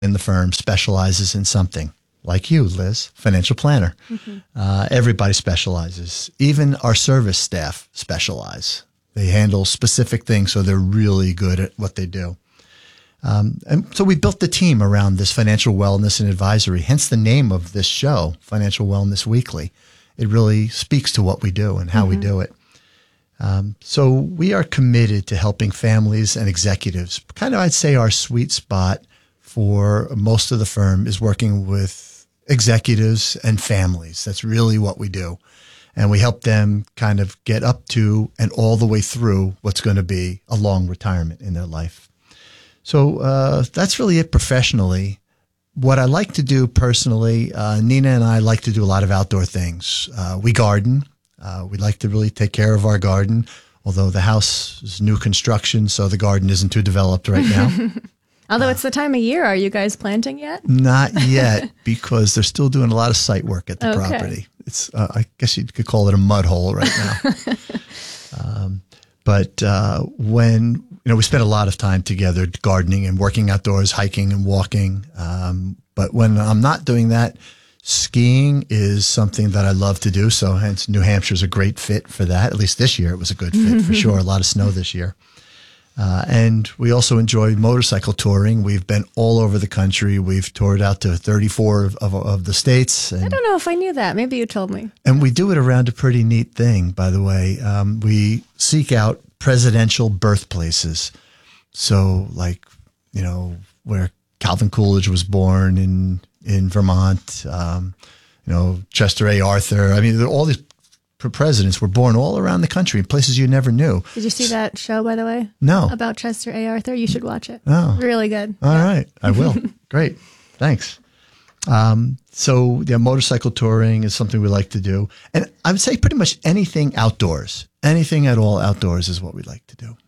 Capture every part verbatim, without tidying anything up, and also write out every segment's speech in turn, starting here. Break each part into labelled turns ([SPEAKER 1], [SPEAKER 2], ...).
[SPEAKER 1] in the firm specializes in something. Like you, Liz, financial planner. Mm-hmm. Uh, everybody specializes. Even our service staff specialize. They handle specific things, so they're really good at what they do. Um, and so we built the team around this financial wellness and advisory, hence the name of this show, Financial Wellness Weekly. It really speaks to what we do and how mm-hmm. we do it. Um, so we are committed to helping families and executives. Kind of, I'd say our sweet spot for most of the firm is working with executives and families. That's really what we do. And we help them kind of get up to and all the way through what's going to be a long retirement in their life. So uh, that's really it professionally. What I like to do personally, uh, Nina and I like to do a lot of outdoor things. Uh, we garden. Uh, we like to really take care of our garden, although the house is new construction, so the garden isn't too developed right now.
[SPEAKER 2] Although it's the time of year, are you guys planting yet?
[SPEAKER 1] Not yet, because they're still doing a lot of site work at the
[SPEAKER 2] okay.
[SPEAKER 1] property. It's, uh, I guess you could call it a mud hole right now. um, but uh, when, you know, we spend a lot of time together gardening and working outdoors, hiking and walking. Um, but when I'm not doing that, skiing is something that I love to do. So hence New Hampshire's a great fit for that. At least this year it was a good fit for sure. A lot of snow this year. Uh, and we also enjoy motorcycle touring. We've been all over the country. We've toured out to thirty-four of, of, of the states. And,
[SPEAKER 2] I don't know if I knew that. Maybe you told me.
[SPEAKER 1] And we do it around a pretty neat thing, by the way. Um, we seek out presidential birthplaces. So like, you know, where Calvin Coolidge was born in, in Vermont, um, you know, Chester A. Arthur. I mean, all these presidents were born all around the country in places you never knew.
[SPEAKER 2] Did you see that show, by the way?
[SPEAKER 1] No.
[SPEAKER 2] About Chester A. Arthur? You should watch it.
[SPEAKER 1] Oh.
[SPEAKER 2] Really good.
[SPEAKER 1] All
[SPEAKER 2] yeah.
[SPEAKER 1] right. I will. Great. Thanks. Um, so yeah, motorcycle touring is something we like to do. And I would say pretty much anything outdoors, anything at all outdoors is what we like to do.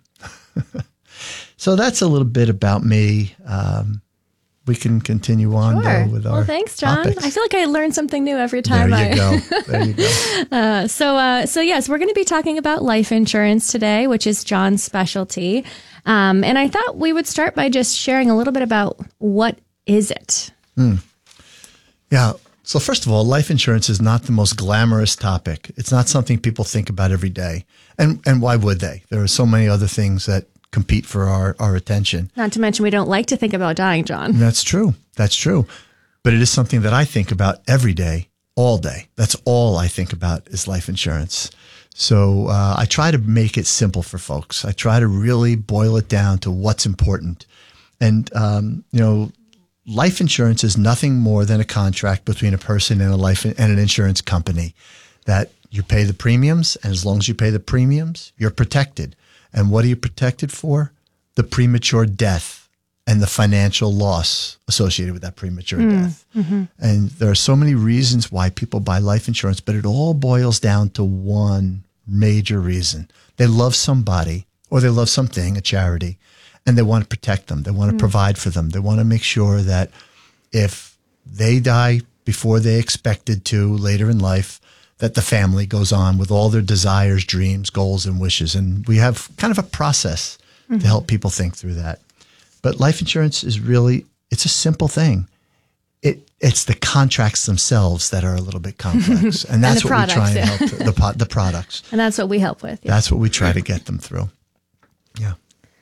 [SPEAKER 1] So that's a little bit about me. Um, we can continue on
[SPEAKER 2] sure.
[SPEAKER 1] though, with
[SPEAKER 2] well,
[SPEAKER 1] our
[SPEAKER 2] Well, thanks, John.
[SPEAKER 1] topics.
[SPEAKER 2] I feel like I learn something new every time.
[SPEAKER 1] There you
[SPEAKER 2] I...
[SPEAKER 1] go. There you go.
[SPEAKER 2] uh, so, uh, so yes, we're going to be talking about life insurance today, which is John's specialty. Um, and I thought we would start by just sharing a little bit about what is it?
[SPEAKER 1] Hmm. Yeah. So first of all, life insurance is not the most glamorous topic. It's not something people think about every day. And and why would they? There are so many other things that compete for our, our attention.
[SPEAKER 2] Not to mention we don't like to think about dying, John.
[SPEAKER 1] That's true. That's true. But it is something that I think about every day, all day. That's all I think about is life insurance. So uh, I try to make it simple for folks. I try to really boil it down to what's important. And, um, you know, life insurance is nothing more than a contract between a person and a life and an insurance company that you pay the premiums. And as long as you pay the premiums, you're protected. And what are you protected for? The premature death and the financial loss associated with that premature mm, death. Mm-hmm. And there are so many reasons why people buy life insurance, but it all boils down to one major reason. They love somebody or they love something, a charity, and they want to protect them. They want to mm. provide for them. They want to make sure that if they die before they expected to later in life, that the family goes on with all their desires, dreams, goals, and wishes. And we have kind of a process mm-hmm. to help people think through that. But life insurance is really, it's a simple thing. It It's the contracts themselves that are a little bit complex. And that's
[SPEAKER 2] and
[SPEAKER 1] what
[SPEAKER 2] products,
[SPEAKER 1] we try and
[SPEAKER 2] yeah.
[SPEAKER 1] help, the, the products.
[SPEAKER 2] And that's what we help with. Yeah.
[SPEAKER 1] That's what we try to get them through. Yeah.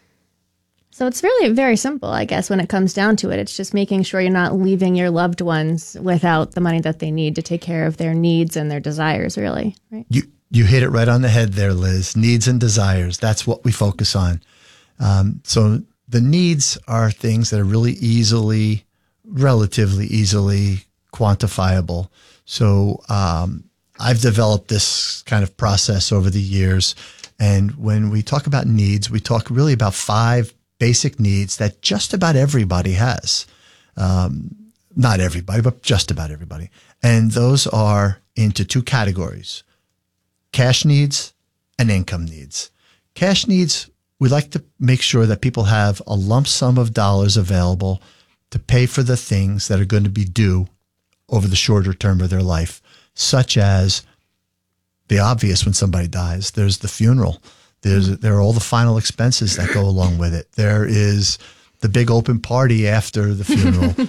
[SPEAKER 2] So it's really very simple, I guess, when it comes down to it. It's just making sure you're not leaving your loved ones without the money that they need to take care of their needs and their desires, really, right?
[SPEAKER 1] You you hit it right on the head there, Liz. Needs and desires. That's what we focus on. Um, so the needs are things that are really easily, relatively easily quantifiable. So um, I've developed this kind of process over the years. And when we talk about needs, we talk really about five basic needs that just about everybody has. Um, not everybody, but just about everybody. And those are into two categories, cash needs and income needs. Cash needs, we like to make sure that people have a lump sum of dollars available to pay for the things that are going to be due over the shorter term of their life, such as the obvious when somebody dies. There's the funeral. There's, there are all the final expenses that go along with it. There is the big open party after the funeral.